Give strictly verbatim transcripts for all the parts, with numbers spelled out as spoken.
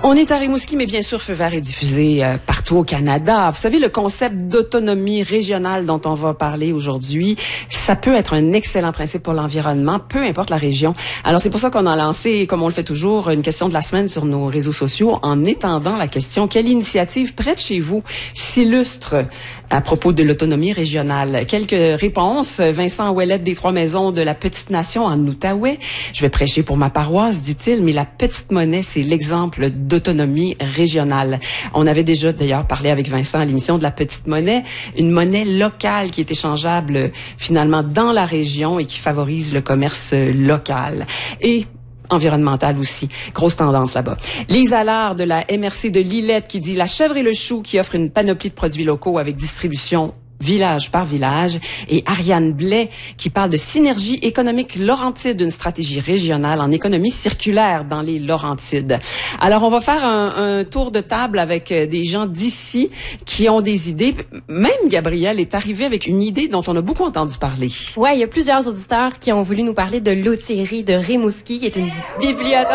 On est à Rimouski, mais bien sûr, Feu vert est diffusé euh, partout au Canada. Vous savez, le concept d'autonomie régionale dont on va parler aujourd'hui, ça peut être un excellent principe pour l'environnement, peu importe la région. Alors, c'est pour ça qu'on a lancé, comme on le fait toujours, une question de la semaine sur nos réseaux sociaux en étendant la question « Quelle initiative près de chez vous s'illustre à propos de l'autonomie régionale? » Quelques réponses. Vincent Ouellette des Trois-Maisons de la Petite Nation en Outaouais. Je vais prêcher pour ma paroisse, dit-il, mais la petite monnaie, c'est l'exemple d'autonomie régionale. On avait déjà d'ailleurs parlé avec Vincent à l'émission de la petite monnaie, une monnaie locale qui est échangeable finalement dans la région et qui favorise le commerce local. Et environnemental aussi. Grosse tendance là-bas. Lise Allard de la M R C de Lillette qui dit « La chèvre et le chou qui offre une panoplie de produits locaux avec distribution village par village » et Ariane Blais qui parle de synergie économique Laurentide, une stratégie régionale en économie circulaire dans les Laurentides. Alors, on va faire un, un tour de table avec des gens d'ici qui ont des idées. Même Gabrielle est arrivée avec une idée dont on a beaucoup entendu parler. Ouais, il y a plusieurs auditeurs qui ont voulu nous parler de l'Outillerie de Rimouski, qui est une bibliothèque.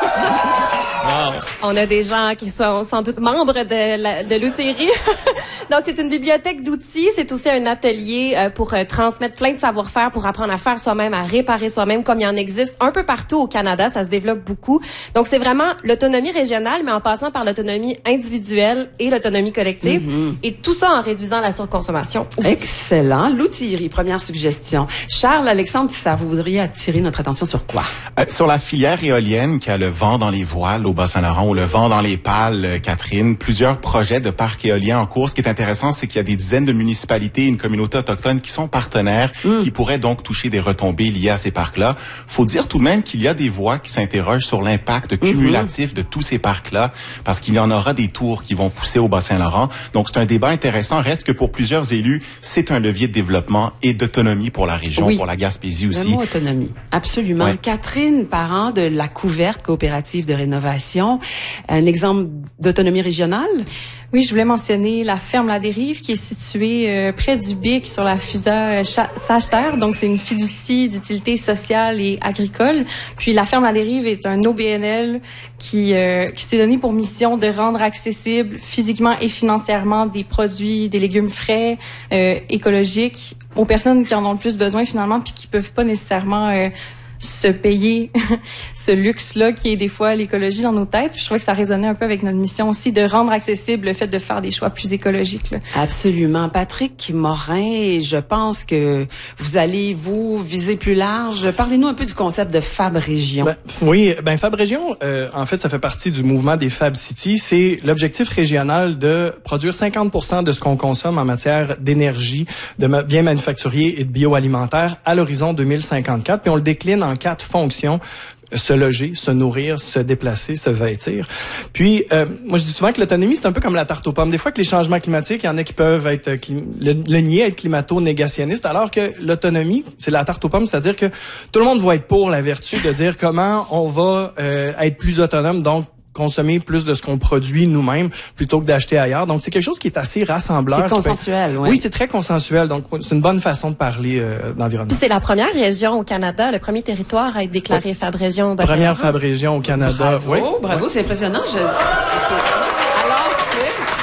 Wow. On a des gens qui sont sans doute membres de, la, de l'Outillerie. Donc, c'est une bibliothèque d'outils. C'est aussi un atelier euh, pour euh, transmettre plein de savoir-faire, pour apprendre à faire soi-même, à réparer soi-même, comme il y en existe un peu partout au Canada. Ça se développe beaucoup. Donc, c'est vraiment l'autonomie régionale, mais en passant par l'autonomie individuelle et l'autonomie collective. Mm-hmm. Et tout ça en réduisant la surconsommation aussi. Excellent. L'Outillerie, première suggestion. Charles, Alexandre Tissard, vous voudriez attirer notre attention sur quoi? Euh, sur la filière éolienne qui a le vent dans les voiles au Bas-Saint-Laurent ou le vent dans les pales, euh, Catherine. Plusieurs projets de parcs éoliens en cours. Ce qui est intéressant, c'est qu'il y a des dizaines de municipalités, une communauté autochtone qui sont partenaires, mm. qui pourraient donc toucher des retombées liées à ces parcs-là. Faut dire tout de même qu'il y a des voix qui s'interrogent sur l'impact cumulatif mm-hmm. de tous ces parcs-là, parce qu'il y en aura des tours qui vont pousser au Bas-Saint-Laurent. Donc, c'est un débat intéressant. Reste que pour plusieurs élus, c'est un levier de développement et d'autonomie pour la région, oui. pour la Gaspésie aussi. Le mot autonomie. Absolument. Ouais. Catherine Parent de La Couverte, coopérative de rénovation. Un exemple d'autonomie régionale? Oui, je voulais mentionner la ferme La Dérive qui est située euh, près du Bic sur la Fusa euh, Sage-Terre. Donc, c'est une fiducie d'utilité sociale et agricole. Puis, la ferme La Dérive est un O B N L qui, euh, qui s'est donné pour mission de rendre accessible physiquement et financièrement des produits, des légumes frais, euh, écologiques aux personnes qui en ont le plus besoin finalement puis qui peuvent pas nécessairement euh, se payer ce luxe-là qui est des fois l'écologie dans nos têtes. Je trouvais que ça résonnait un peu avec notre mission aussi de rendre accessible le fait de faire des choix plus écologiques. Là. Absolument. Patrick Morin, je pense que vous allez vous viser plus large. Parlez-nous un peu du concept de Fab Région. Ben, oui, ben Fab Région, euh, en fait, ça fait partie du mouvement des Fab Cities. C'est l'objectif régional de produire cinquante pour cent de ce qu'on consomme en matière d'énergie, de ma- biens manufacturiers et de bioalimentaire à l'horizon deux mille cinquante-quatre. Puis on le décline en quatre fonctions: se loger, se nourrir, se déplacer, se vêtir. Puis, euh, moi, je dis souvent que l'autonomie, c'est un peu comme la tarte aux pommes. Des fois, que les changements climatiques, il y en a qui peuvent être clim- le, le nier, être climato-négationniste, alors que l'autonomie, c'est la tarte aux pommes, c'est-à-dire que tout le monde va être pour la vertu de dire comment on va euh, être plus autonome, donc consommer plus de ce qu'on produit nous-mêmes plutôt que d'acheter ailleurs. Donc, c'est quelque chose qui est assez rassembleur. C'est consensuel, oui. Oui, c'est très consensuel. Donc, c'est une bonne façon de parler euh, d'environnement. C'est la première région au Canada, le premier territoire à être déclaré oui. Fab Région. Première Fab Région au Canada. Bravo, oui. bravo, oui. C'est impressionnant. Je, c'est, c'est... Alors que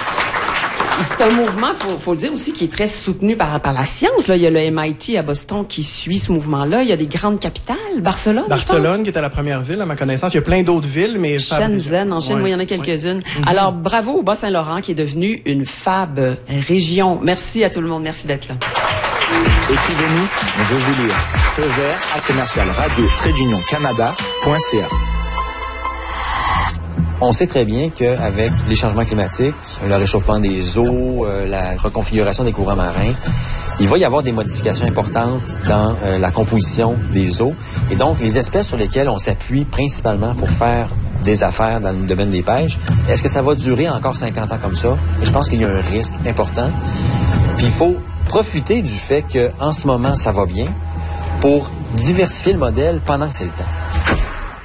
c'est un mouvement, faut, faut le dire aussi, qui est très soutenu par, par la science. Là, il y a le M I T à Boston qui suit ce mouvement-là. Il y a des grandes capitales. Barcelone, Barcelone, qui était la première ville, à ma connaissance. Il y a plein d'autres villes, mais... Shenzhen, en Chine, oui, il y en a quelques-unes. Oui. Mm-hmm. Alors, bravo au Bas-Saint-Laurent, qui est devenu une Fab Région. Merci à tout le monde. Merci d'être là. Écrivez-nous, on veut vous lire. Feu vert à commercial radio trait d'union canada point c a. On sait très bien qu'avec les changements climatiques, le réchauffement des eaux, euh, la reconfiguration des courants marins, il va y avoir des modifications importantes dans euh, la composition des eaux. Et donc, les espèces sur lesquelles on s'appuie principalement pour faire des affaires dans le domaine des pêches, est-ce que ça va durer encore cinquante ans comme ça? Et je pense qu'il y a un risque important. Puis il faut profiter du fait qu'en ce moment, ça va bien pour diversifier le modèle pendant que c'est le temps.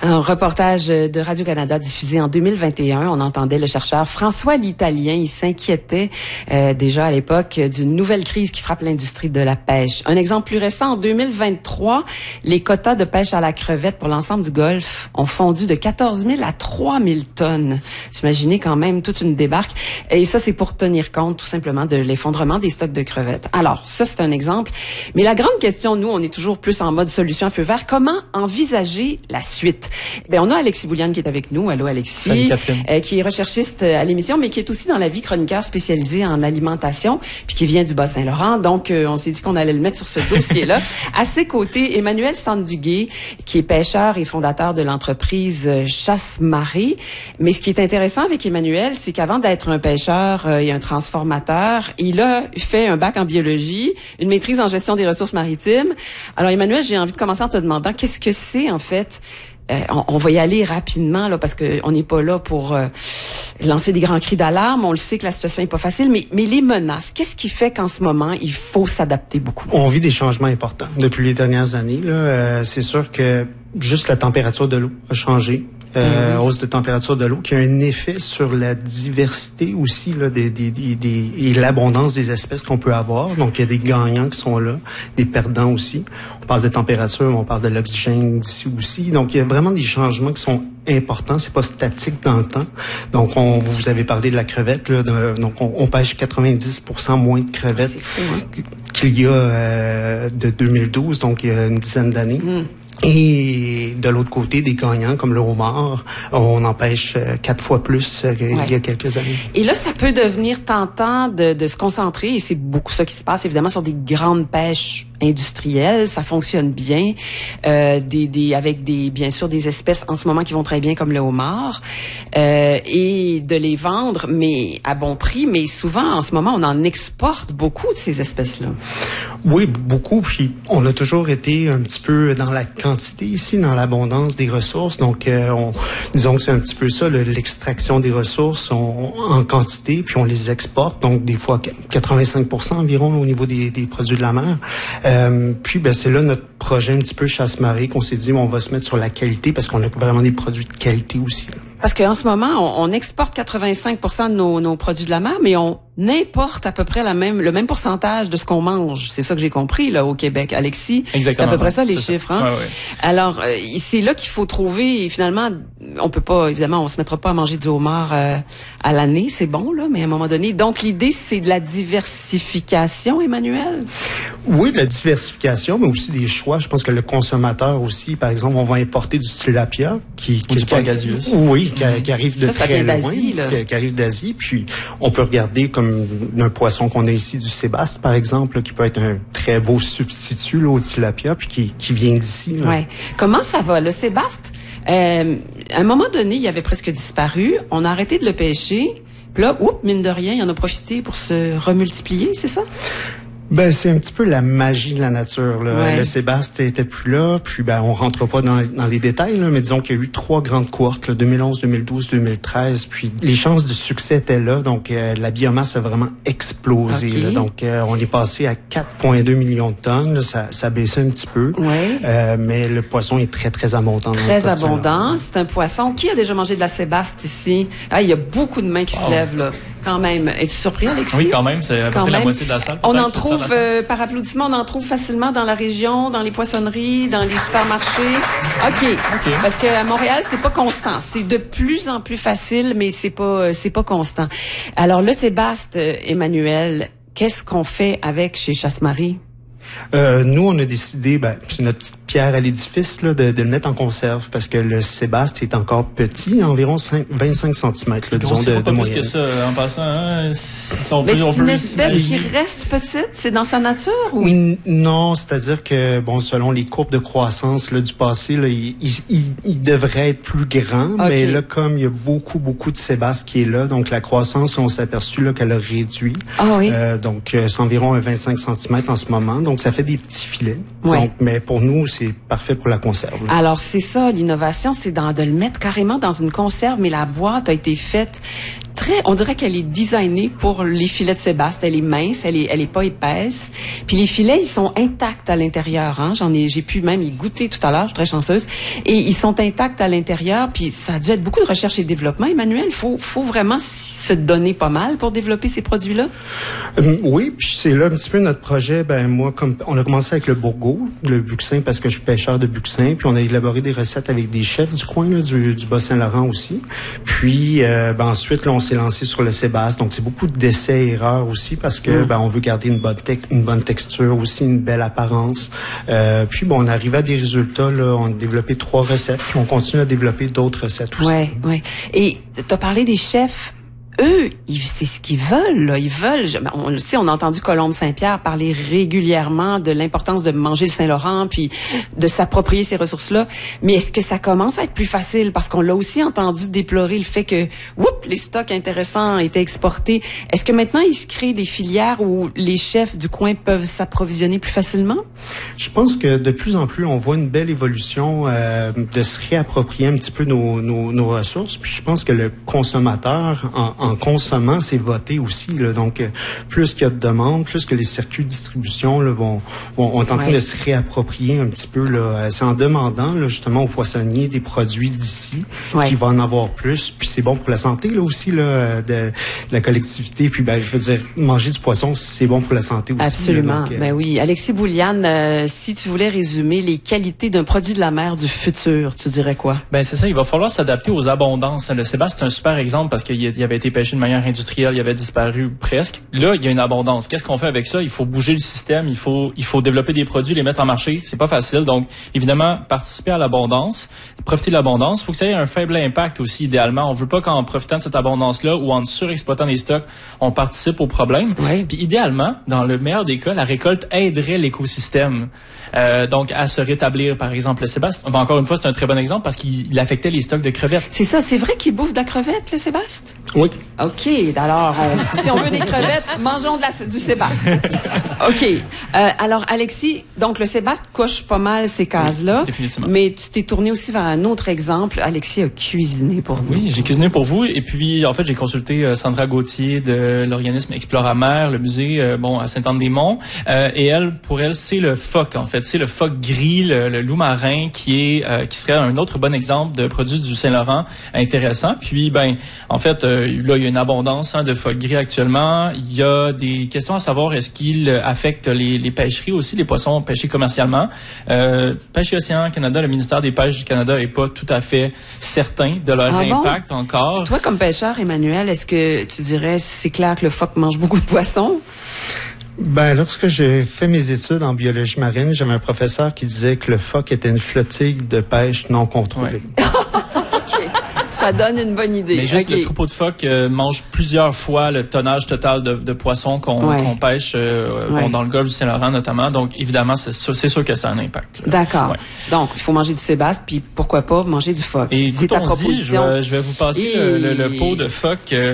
Un reportage de Radio-Canada diffusé en deux mille vingt et un. On entendait le chercheur François L'italien. Il s'inquiétait euh, déjà à l'époque d'une nouvelle crise qui frappe l'industrie de la pêche. Un exemple plus récent, en deux mille vingt-trois, les quotas de pêche à la crevette pour l'ensemble du Golfe ont fondu de quatorze mille à trois mille tonnes. Vous imaginez quand même toute une débarque. Et ça, c'est pour tenir compte tout simplement de l'effondrement des stocks de crevettes. Alors, ça, c'est un exemple. Mais la grande question, nous, on est toujours plus en mode solution à feu vert. Comment envisager la suite? Ben, on a Alexis Bouliane qui est avec nous. Allô, Alexis. Salut, Catherine. Euh, qui est recherchiste à l'émission, mais qui est aussi dans la vie chroniqueur spécialisé en alimentation, puis qui vient du Bas-Saint-Laurent. Donc, euh, on s'est dit qu'on allait le mettre sur ce dossier-là. À ses côtés, Emmanuel Sanduguay, qui est pêcheur et fondateur de l'entreprise Chasse-Marée. Mais ce qui est intéressant avec Emmanuel, c'est qu'avant d'être un pêcheur euh, et un transformateur, il a fait un bac en biologie, une maîtrise en gestion des ressources maritimes. Alors, Emmanuel, j'ai envie de commencer en te demandant qu'est-ce que c'est, en fait. Euh, on, on va y aller rapidement là parce que on n'est pas là pour euh, lancer des grands cris d'alarme. On le sait que la situation est pas facile, mais mais les menaces, qu'est-ce qui fait qu'en ce moment il faut s'adapter beaucoup? On vit des changements importants depuis les dernières années. Là, euh, c'est sûr que juste la température de l'eau a changé. Euh, mmh. Hausse de température de l'eau qui a un effet sur la diversité aussi là, des, des, des, des, et l'abondance des espèces qu'on peut avoir. Donc, il y a des gagnants qui sont là, des perdants aussi. On parle de température, on parle de l'oxygène d'ici aussi. Donc, il y a vraiment des changements qui sont importants. C'est pas statique dans le temps. Donc, on, vous avez parlé de la crevette. Là, de, donc, on, on pêche quatre-vingt-dix pour cent moins de crevettes fou, hein? qu'il y a euh, de deux mille douze, donc il y a une dizaine d'années. Mmh. Et de l'autre côté, des gagnants comme le homard, on en pêche quatre fois plus qu'il ouais. y a quelques années. Et là, ça peut devenir tentant de, de se concentrer, et c'est beaucoup ça qui se passe, évidemment, sur des grandes pêches industrielles. Ça fonctionne bien, euh, des, des, avec des, bien sûr, des espèces en ce moment qui vont très bien, comme le homard, euh, et de les vendre, mais à bon prix. Mais souvent, en ce moment, on en exporte beaucoup de ces espèces-là. Oui, beaucoup. Puis on a toujours été un petit peu dans la quantité ici, dans l'abondance des ressources. Donc, euh, on, disons que c'est un petit peu ça, le, l'extraction des ressources on, en quantité, puis on les exporte. Donc, des fois, quatre-vingt-cinq pour cent environ au niveau des, des produits de la mer. Euh, puis, ben, c'est là notre projet un petit peu Chasse-Marée qu'on s'est dit, on va se mettre sur la qualité parce qu'on a vraiment des produits de qualité aussi. Là. Parce qu'en ce moment, on, on exporte quatre-vingt-cinq pour cent de nos, nos produits de la mer, mais on importe à peu près la même, le même pourcentage de ce qu'on mange. C'est ça que j'ai compris là au Québec, Alexis. Exactement. C'est à peu près ça les c'est chiffres. Ça. Hein? Ouais, ouais. Alors, euh, c'est là qu'il faut trouver. Et finalement, on peut pas, évidemment, on se mettra pas à manger du homard euh, à l'année. C'est bon là, mais à un moment donné. Donc l'idée, c'est de la diversification, Emmanuel. Oui, de la diversification, mais aussi des choix. Je pense que le consommateur aussi, par exemple, on va importer du tilapia qui, qui, du qui pangasius. Oui. Qui, qui arrive de ça, ça très vient loin, d'Asie, là. Qui, qui arrive d'Asie. Puis on peut regarder comme un poisson qu'on a ici, du sébaste, par exemple, là, qui peut être un très beau substitut là, au tilapia, puis qui, qui vient d'ici. Là. Ouais. Comment ça va? Le sébaste, euh, à un moment donné, il avait presque disparu. On a arrêté de le pêcher. Puis là, oups, mine de rien, il en a profité pour se remultiplier, c'est ça? Ben, c'est un petit peu la magie de la nature, là. Ouais. Le sébaste était plus là, puis ben, on rentre pas dans, dans les détails, là, mais disons qu'il y a eu trois grandes cohortes, là, deux mille onze, deux mille douze, deux mille treize, puis les chances de succès étaient là, donc euh, la biomasse a vraiment explosé, okay. là, donc euh, on est passé à quatre virgule deux millions de tonnes, là, ça, ça baissait un petit peu, ouais. euh, mais le poisson est très, très abondant. Très abondant, c'est un poisson. Qui a déjà mangé de la sébaste ici? Ah, il y a beaucoup de mains qui wow. se lèvent, là. Quand même. Es-tu surpris, Alexis? Oui, quand même. C'est à peu quand près même. la moitié de la salle. On en trouve, euh, par applaudissement, on en trouve facilement dans la région, dans les poissonneries, dans les supermarchés. OK. okay. Parce qu'à Montréal, c'est pas constant. C'est de plus en plus facile, mais c'est pas, c'est pas constant. Alors, le sébaste, Emmanuel, qu'est-ce qu'on fait avec chez Chasse-Marée? Euh, nous, on a décidé, ben, c'est notre petite pierre à l'édifice, là, de, de le mettre en conserve parce que le sébaste est encore petit, environ cinq, vingt-cinq centimètres, là, disons, de, pas de moyenne. Plus que ça, en passant, hein, sont mais plus, c'est une espèce qui reste petite? C'est dans sa nature? Ou? Oui, non, c'est-à-dire que, bon, selon les courbes de croissance là, du passé, là, il, il, il, il devrait être plus grand, okay. mais là, comme il y a beaucoup, beaucoup de sébaste qui est là, donc la croissance, là, on s'est aperçu là, qu'elle a réduit. Ah oui? Euh, donc, euh, c'est environ un vingt-cinq centimètres en ce moment. Donc, ça fait des petits filets. Ouais. Donc, mais pour nous, c'est parfait pour la conserve. Là. Alors, c'est ça, l'innovation, c'est dans, de le mettre carrément dans une conserve, mais la boîte a été faite très, on dirait qu'elle est designée pour les filets de sébaste. Elle est mince, elle est, elle est pas épaisse. Puis les filets, ils sont intacts à l'intérieur. Hein. J'en ai, j'ai pu même y goûter tout à l'heure. Je suis très chanceuse. Et ils sont intacts à l'intérieur. Puis ça a dû être beaucoup de recherche et développement. Emmanuel, faut, faut vraiment se donner pas mal pour développer ces produits-là. Euh, oui, puis c'est là un petit peu notre projet. Ben moi, comme on a commencé avec le bourgoult, le buxin, parce que je suis pêcheur de buxin. Puis on a élaboré des recettes avec des chefs du coin, là, du, du Bas-Saint-Laurent aussi. Puis euh, ben ensuite, là, on s'est lancé sur le sébaste. Donc c'est beaucoup d'essais et erreurs aussi parce que mmh. ben on veut garder une bonne te- une bonne texture, aussi une belle apparence. Euh, puis bon, on arrivait à des résultats. Là, on a développé trois recettes. Puis on continue à développer d'autres recettes aussi. Ouais, ouais. Et t'as parlé des chefs. Eux, ils, c'est ce qu'ils veulent, là. Ils veulent, on le sait, on a entendu Colombe Saint-Pierre parler régulièrement de l'importance de manger le Saint-Laurent puis de s'approprier ces ressources-là. Mais est-ce que ça commence à être plus facile? Parce qu'on l'a aussi entendu déplorer le fait que, whoop, les stocks intéressants étaient exportés. Est-ce que maintenant, il se crée des filières où les chefs du coin peuvent s'approvisionner plus facilement? Je pense que de plus en plus, on voit une belle évolution euh, de se réapproprier un petit peu nos, nos, nos ressources. Puis je pense que le consommateur, en, en consommant, c'est voté aussi. Là. Donc, euh, plus qu'il y a de demandes, plus que les circuits de distribution là, vont, vont on est en train ouais. de se réapproprier un petit peu. Là. C'est en demandant là, justement aux poissonniers des produits d'ici ouais. qu'il va en avoir plus. Puis c'est bon pour la santé là aussi là, de, de la collectivité. Puis ben, je veux dire, manger du poisson, c'est bon pour la santé aussi. Absolument. Là, donc, euh... Ben oui. Alexis Bouliane, euh, si tu voulais résumer les qualités d'un produit de la mer du futur, tu dirais quoi? Ben c'est ça. Il va falloir s'adapter aux abondances. Le sébaste, c'est un super exemple parce qu'il y avait été pêché de manière industrielle, il avait disparu presque. Là, il y a une abondance. Qu'est-ce qu'on fait avec ça? Il faut bouger le système, il faut il faut développer des produits, les mettre en marché. C'est pas facile. Donc, évidemment, participer à l'abondance, profiter de l'abondance. Il faut que ça ait un faible impact aussi, idéalement. On veut pas qu'en profitant de cette abondance-là ou en surexploitant les stocks, on participe au problème. Oui. Puis idéalement, dans le meilleur des cas, la récolte aiderait l'écosystème. Euh, donc, à se rétablir, par exemple, le sébaste. Ben, encore une fois, c'est un très bon exemple parce qu'il affectait les stocks de crevettes. C'est ça, c'est vrai qu'il bouffe de la crevette, le sébaste? Oui. OK, alors, on, si on veut des crevettes, mangeons de la, du sébaste. OK. Euh, alors, Alexis, donc le sébaste coche pas mal ces cases-là. Oui, définitivement. Mais tu t'es tourné aussi vers un autre exemple. Alexis a cuisiné pour nous. Oui, j'ai cuisiné pour vous. Et puis, en fait, j'ai consulté euh, Sandra Gauthier de l'organisme Exploramer, le musée, euh, bon, à Sainte-Anne-des-Monts. Euh, et elle, pour elle, c'est le phoque, en fait. C'est le phoque gris, le, le loup marin, qui est, euh, qui serait un autre bon exemple de produit du Saint-Laurent intéressant. Puis, ben, en fait, euh, là, il y a une abondance hein, de phoque gris actuellement. Il y a des questions à savoir, est-ce qu'il affecte les, les pêcheries aussi, les poissons pêchés commercialement? Euh, Pêche et Océan Canada, le ministère des Pêches du Canada est pas tout à fait certain de leur ah impact bon? encore. Toi, comme pêcheur, Emmanuel, est-ce que tu dirais, c'est clair que le phoque mange beaucoup de poissons? Ben, lorsque j'ai fait mes études en biologie marine, j'avais un professeur qui disait que le phoque était une flottille de pêche non contrôlée. Ouais. OK. Ça donne une bonne idée. Mais juste okay. le troupeau de phoques euh, mange plusieurs fois le tonnage total de, de poissons qu'on, ouais. qu'on pêche euh, ouais. bon, dans le golfe du Saint-Laurent notamment. Donc, évidemment, c'est sûr, c'est sûr que ça a un impact. Là. D'accord. Ouais. Donc, il faut manger du sébaste, puis pourquoi pas manger du phoque. Et c'est ta proposition. Je, je vais vous passer Et... le, le, le pot de phoque. Euh,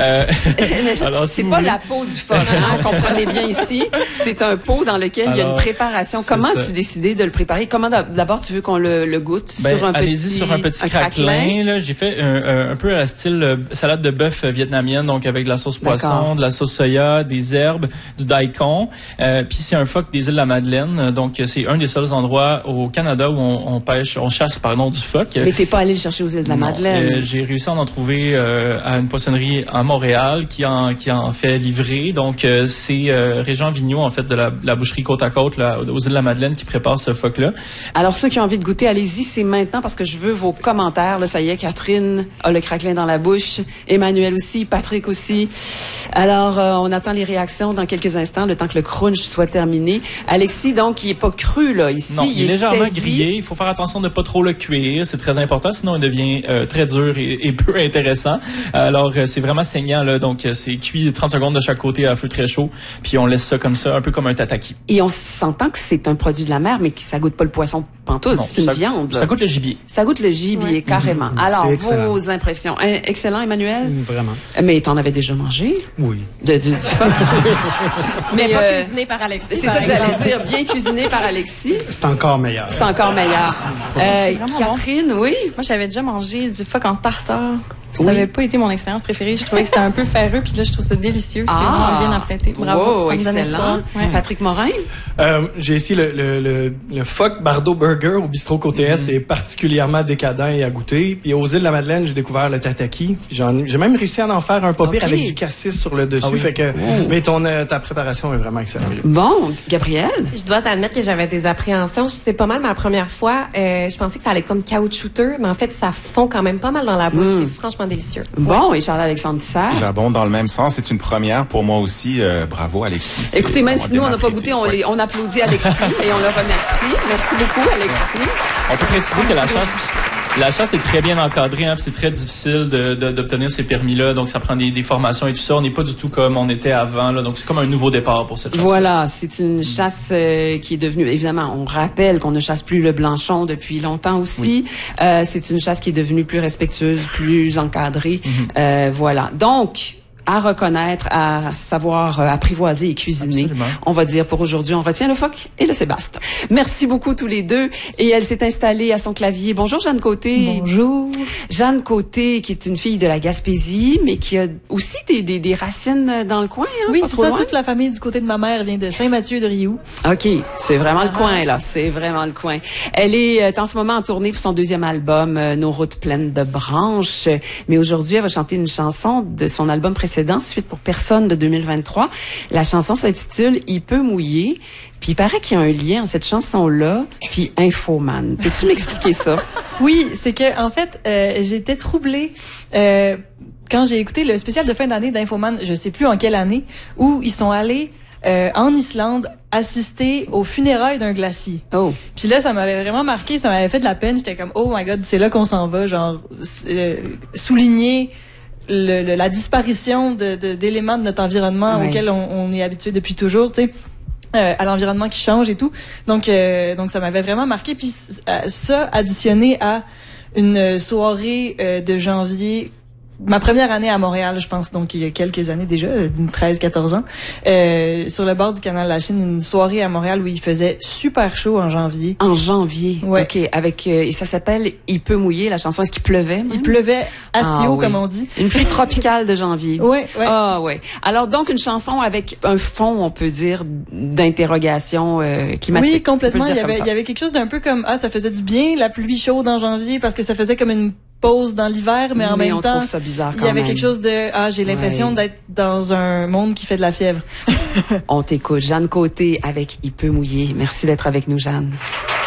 alors, si c'est pas voulez... la peau du phoque, hein, comprenez bien ici. C'est un pot dans lequel alors, il y a une préparation. Comment as-tu décidé de le préparer? Comment d'abord tu veux qu'on le, le goûte ben, sur un allez-y petit sur un petit un craquelin. craquelin. Là, j'ai fait un, un, un peu à la style euh, salade de bœuf vietnamienne, donc avec de la sauce poisson, D'accord. de la sauce soya, des herbes, du daikon. Euh, Puis c'est un phoque des îles de la Madeleine, donc c'est un des seuls endroits au Canada où on, on pêche, on chasse pardon du phoque. Mais t'es pas allé le chercher aux îles de la non, Madeleine. Euh, j'ai réussi à en trouver euh, à une poissonnerie à Montréal qui en qui en fait livrer. Donc euh, c'est euh, Régent Vigneault en fait de la, la boucherie côte à côte là, aux îles de la Madeleine qui prépare ce phoque là. Alors ceux qui ont envie de goûter, allez-y, c'est maintenant parce que je veux vos commentaires. Là, ça y est, Catherine a le craquelin dans la bouche, Emmanuel aussi, Patrick aussi. Alors euh, on attend les réactions dans quelques instants, le temps que le crunch soit terminé. Alexis, donc, il est pas cru là ici. Non, il, il est, est légèrement saisi. grillé. Il faut faire attention de ne pas trop le cuire, c'est très important, sinon il devient euh, très dur et, et peu intéressant. Alors euh, c'est vraiment saignant là, donc euh, c'est cuit trente secondes de chaque côté à feu très chaud, puis on laisse ça comme ça, un peu comme un tataki. Et on s'entend que c'est un produit de la mer, mais que ça goûte pas le poisson pantoute, non, c'est une ça, viande. Là. Ça goûte le gibier. Ça goûte le gibier, ouais. carrément. Mmh, Alors, vos impressions. Excellent, Emmanuel? Mmh, vraiment. Mais t'en avais déjà mangé? Oui. De, de, du phoque? mais, mais pas euh, cuisiné par Alexis. C'est ça que j'allais dire, bien cuisiné par Alexis. C'est encore meilleur. C'est encore meilleur. C'est euh, Catherine, bon. oui? Moi, j'avais déjà mangé du phoque en tartare. Ça n'avait pas été mon expérience préférée. Je trouvais que c'était un peu ferreux, puis là, je trouve ça délicieux. C'est ah. vraiment bien apprêté. Bravo, wow, ça me donne espoir. Ouais. Patrick Morin? Euh, j'ai essayé le, le, le, le Phoque Bardo Burger au bistrot Côté Est. Mm-hmm. Est particulièrement décadent et à goûter. Puis aux îles de la Madeleine, j'ai découvert le tataki. J'en, j'ai même réussi à en faire un pas pire okay. avec du cassis sur le dessus. Ah oui. Fait que, oh. mais ton, euh, ta préparation est vraiment excellente. Bon, Gabrielle? Je dois admettre que j'avais des appréhensions. C'était pas mal ma première fois. Euh, je pensais que ça allait être comme caoutchouteux, mais en fait, ça fond quand même pas mal dans la bouche. Mm. C'est franchement délicieux. Bon, ouais. Et Charles-Alexandre Dissert? J'abonde dans le même sens. C'est une première pour moi aussi. Euh, bravo, Alexis. C'est Écoutez, même si nous, on n'a pas goûté, on, ouais. les, on applaudit Alexis et on le remercie. Merci beaucoup, Alexis. On peut préciser que la chasse... La chasse est très bien encadrée, hein, puis c'est très difficile de, de, d'obtenir ces permis-là, donc ça prend des, des formations et tout ça. On n'est pas du tout comme on était avant, là, donc c'est comme un nouveau départ pour cette chasse. Voilà, c'est une chasse euh, qui est devenue, évidemment, on rappelle qu'on ne chasse plus le blanchon depuis longtemps aussi. Oui. Euh, c'est une chasse qui est devenue plus respectueuse, plus encadrée. Mm-hmm. Euh, voilà, donc... à reconnaître, à savoir euh, apprivoiser et cuisiner. Absolument. On va dire pour aujourd'hui, on retient le phoque et le sébaste. Merci beaucoup tous les deux. Et elle s'est installée à son clavier. Bonjour Jeanne Côté. Bonjour. Jeanne Côté, qui est une fille de la Gaspésie, mais qui a aussi des, des, des racines dans le coin. Hein, oui, c'est ça. Loin. Toute la famille du côté de ma mère vient de Saint-Mathieu de Rioux. OK. C'est vraiment ah. le coin, là. C'est vraiment le coin. Elle est euh, en ce moment en tournée pour son deuxième album, euh, Nos routes pleines de branches. Mais aujourd'hui, elle va chanter une chanson de son album précédent, Suite pour personne de deux mille vingt-trois. La chanson s'intitule Il peut mouiller. Puis il paraît qu'il y a un lien entre cette chanson-là puis Infoman. Peux-tu m'expliquer ça? Oui, c'est que en fait, euh, j'étais troublée euh, quand j'ai écouté le spécial de fin d'année d'Infoman, je sais plus en quelle année, où ils sont allés euh, en Islande assister aux funérailles d'un glacier. Oh. Puis là, ça m'avait vraiment marqué, ça m'avait fait de la peine. J'étais comme, oh my God, c'est là qu'on s'en va, genre euh, souligner Le, le, la disparition de, de, d'éléments de notre environnement oui. auquel on, on est habitué depuis toujours, tu sais, euh, à l'environnement qui change et tout. Donc, euh, donc ça m'avait vraiment marqué. Puis ça, additionné à une soirée euh, de janvier, ma première année à Montréal, je pense, donc il y a quelques années déjà, treize quatorze ans, euh, sur le bord du canal de la Chine, une soirée à Montréal où il faisait super chaud en janvier. En janvier, ouais. OK. Avec, euh, et ça s'appelle « Il peut mouiller », la chanson. Est-ce qu'il pleuvait? Même? Il pleuvait assez ah, haut, oui. comme on dit. Une pluie tropicale de janvier. Oui, oui. Ah, ouais. Alors, donc, une chanson avec un fond, on peut dire, d'interrogation euh, climatique. Oui, complètement. Il y avait, il y avait quelque chose d'un peu comme, ah, ça faisait du bien, la pluie chaude en janvier, parce que ça faisait comme une pause dans l'hiver, mais en mais même on temps, trouve ça bizarre quand il y avait même. quelque chose de, ah, j'ai l'impression ouais. d'être dans un monde qui fait de la fièvre. On t'écoute. Jeanne Côté avec Il peut mouiller. Merci d'être avec nous, Jeanne.